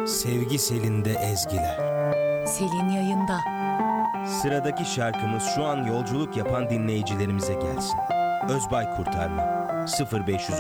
Sevgi Selin'de ezgiler. Selin yayında. Sıradaki şarkımız şu an yolculuk yapan dinleyicilerimize gelsin. Özbay Kurtarma 0530